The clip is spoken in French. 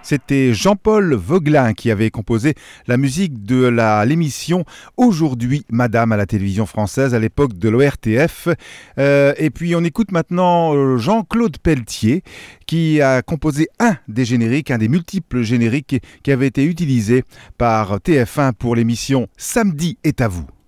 C'était Jean-Paul Vaugelin qui avait composé la musique de l'émission Aujourd'hui Madame à la télévision française à l'époque de l'ORTF. Et puis on écoute maintenant Jean-Claude Pelletier qui a composé un des génériques, un des multiples génériques qui avait été utilisé par TF1 pour l'émission Samedi est à vous.